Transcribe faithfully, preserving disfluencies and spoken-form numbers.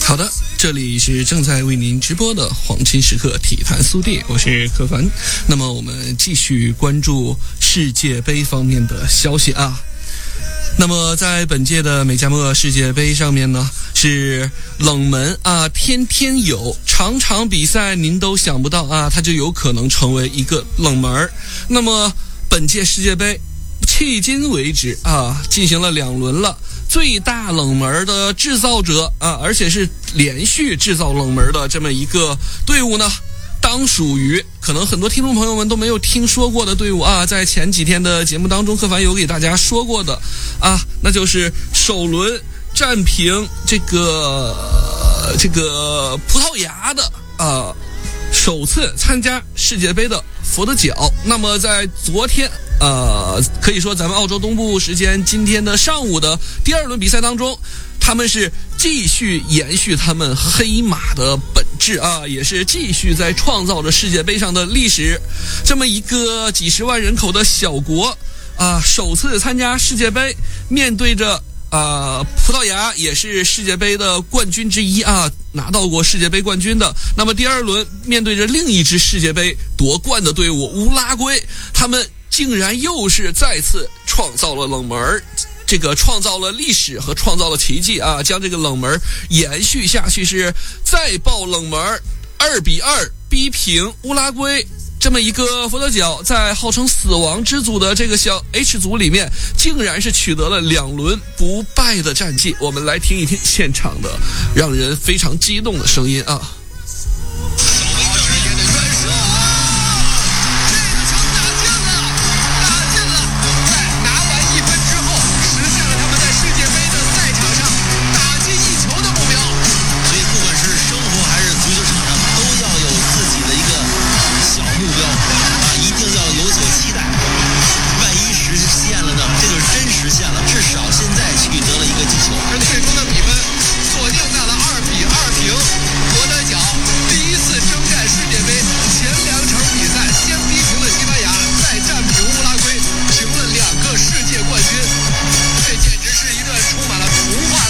好的，这里是正在为您直播的黄金时刻体坛速递，我是柯凡。那么我们继续关注世界杯方面的消息啊。那么在本届的美加墨世界杯上面呢，是冷门啊，天天有，场场比赛您都想不到啊，它就有可能成为一个冷门。那么本届世界杯迄今为止啊，进行了两轮了。最大冷门的制造者啊，而且是连续制造冷门的这么一个队伍呢，当属于可能很多听众朋友们都没有听说过的队伍啊，在前几天的节目当中，柯凡有给大家说过的啊，那就是首轮战平这个这个葡萄牙的啊，首次参加世界杯的佛得角。那么在昨天。呃，可以说咱们澳洲东部时间今天的上午的第二轮比赛当中，他们是继续延续他们黑马的本质啊，也是继续在创造着世界杯上的历史。这么一个几十万人口的小国啊，首次参加世界杯，面对着呃，葡萄牙也是世界杯的冠军之一啊，拿到过世界杯冠军的。那么第二轮面对着另一支世界杯夺冠的队伍乌拉圭，他们竟然又是再次创造了冷门，这个创造了历史和创造了奇迹啊！将这个冷门延续下去，是再爆冷门，二比二逼平乌拉圭。这么一个佛得角，在号称死亡之组的这个小 H 组里面，竟然是取得了两轮不败的战绩。我们来听一听现场的让人非常激动的声音啊！